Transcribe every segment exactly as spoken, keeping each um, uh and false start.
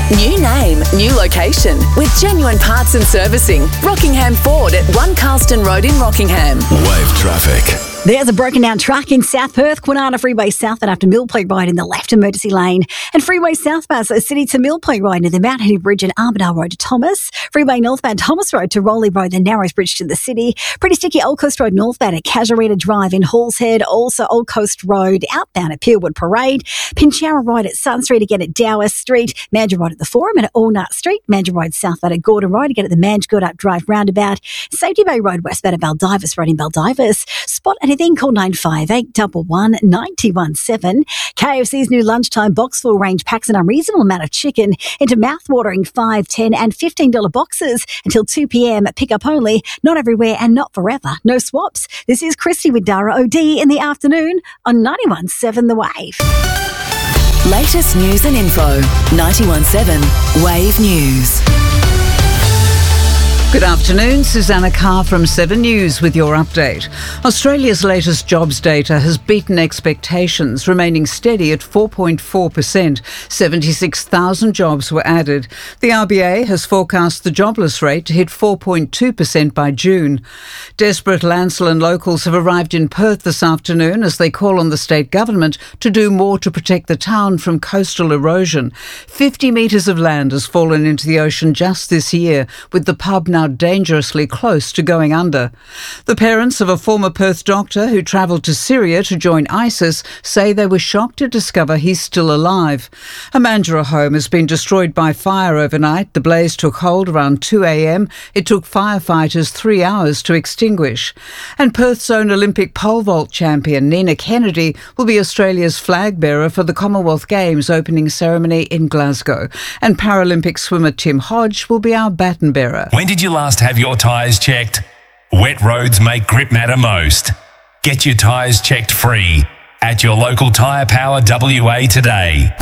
New name, new location with genuine parts and servicing. Rockingham Ford at One Carlston Road in Rockingham. Wave traffic. There's a broken down truck in South Perth, Kwinana Freeway southbound after Millpoint Road in the left emergency lane, and Freeway southbound so City to Millpoint Road near the Mount Henry Bridge and Armadale Road to Thomas, Freeway northbound Thomas Road to Rowley Road, the Narrows Bridge to the City, pretty sticky Old Coast Road northbound at Casuarina Drive in Halls Head, also Old Coast Road outbound at Peelwood Parade, Pinchara Road at Sun Street, again at Dower Street, Mandurah Road at the Forum and at Allnut Street, Mandurah Road southbound at Gordon Road, again at the Mange Goodart Drive roundabout, Safety Bay Road westbound at Baldivis Road in Baldivis. Spot anything, call nine five eight one one, nine one seven. K F C's new lunchtime box full range packs an unreasonable amount of chicken into mouth-watering five, ten and fifteen dollars boxes until two p.m. Pick up only, not everywhere and not forever. No swaps. This is Christy with Dara O D in the afternoon on ninety-one point seven The Wave. Latest news and info. ninety-one point seven Wave News. Good afternoon, Susanna Carr from Seven News with your update. Australia's latest jobs data has beaten expectations, remaining steady at four point four percent. seventy-six thousand jobs were added. The R B A has forecast the jobless rate to hit four point two percent by June. Desperate Lancelin locals have arrived in Perth this afternoon as they call on the state government to do more to protect the town from coastal erosion. fifty metres of land has fallen into the ocean just this year, with the pub now dangerously close to going under. The parents of a former Perth doctor who travelled to Syria to join ISIS say they were shocked to discover he's still alive. A Mandurah home has been destroyed by fire overnight. The blaze took hold around two a.m. It took firefighters three hours to extinguish. And Perth's own Olympic pole vault champion Nina Kennedy will be Australia's flag bearer for the Commonwealth Games opening ceremony in Glasgow. And Paralympic swimmer Tim Hodge will be our baton bearer. When did you last have your tyres checked? Wet roads make grip matter most. Get your tyres checked free at your local Tyre Power W A today.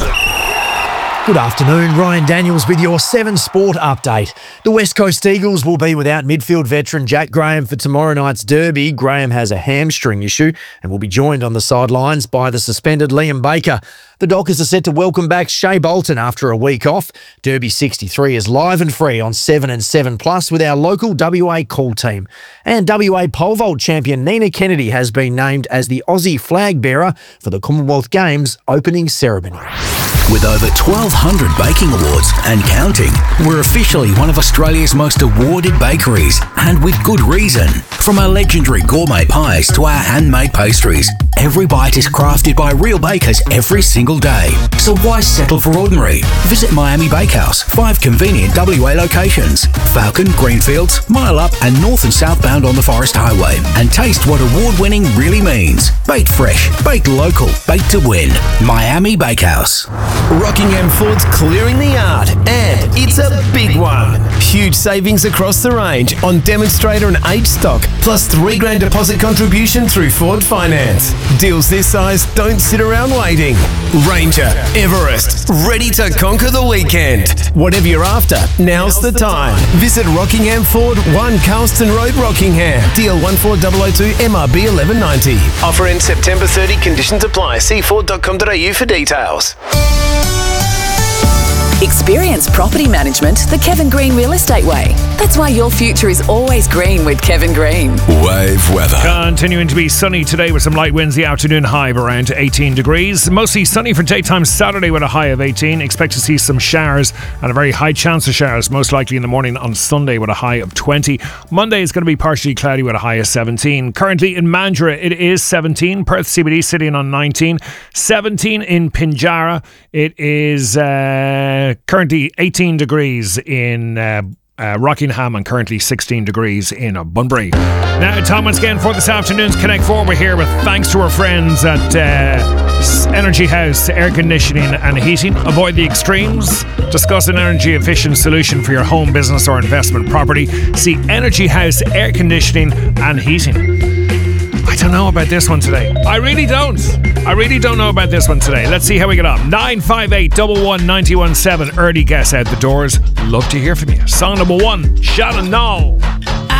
Good afternoon, Ryan Daniels with your Seven Sport update. The West Coast Eagles will be without midfield veteran Jack Graham for tomorrow night's derby. Graham has a hamstring issue and will be joined on the sidelines by the suspended Liam Baker. The Dockers are set to welcome back Shea Bolton after a week off. Derby sixty-three is live and free on seven and seven plus with our local W A call team. And W A pole vault champion Nina Kennedy has been named as the Aussie flag bearer for the Commonwealth Games opening ceremony. With over twelve hundred baking awards and counting, we're officially one of Australia's most awarded bakeries, and with good reason. From our legendary gourmet pies to our handmade pastries, every bite is crafted by real bakers every single day. So why settle for ordinary? Visit Miami Bakehouse, five convenient W A locations: Falcon, Greenfields, Mile Up and north and southbound on the Forest Highway, and taste what award-winning really means. Baked fresh, baked local, baked to win. Miami Bakehouse. Rockingham Ford's clearing the yard, and it's a big one. Huge savings across the range on demonstrator and H stock, plus three grand deposit contribution through Ford Finance. Deals this size don't sit around waiting. Ranger, Everest, ready to conquer the weekend. Whatever you're after, now's the time. Visit Rockingham Ford, one Carlston Road, Rockingham. D L one four zero zero two M R B eleven ninety. Offer in September thirtieth. Conditions apply. See ford dot com dot a u for details. Experience property management the Kevin Green Real Estate way. That's why your future is always green with Kevin Green. Wave weather. Continuing to be sunny today with some light winds. The afternoon high of around eighteen degrees. Mostly sunny for daytime Saturday with a high of eighteen. Expect to see some showers and a very high chance of showers, most likely in the morning on Sunday with a high of twenty. Monday is going to be partially cloudy with a high of seventeen. Currently in Mandurah it is seventeen. Perth C B D sitting on nineteen. seventeen in Pinjarra. It is uh, currently eighteen degrees in uh, uh, Rockingham and currently sixteen degrees in uh, Bunbury. Now, time once again for this afternoon's Connect Four. We're here with thanks to our friends at uh, Energy House Air Conditioning and Heating. Avoid the extremes. Discuss an energy efficient solution for your home, business or investment property. See Energy House Air Conditioning and Heating. I don't know about this one today. I really don't. I really don't know about this one today. Let's see how we get on. nine five eight, one one, nine one seven. Early guess out the doors. Love to hear from you. Song number one, Shannon No.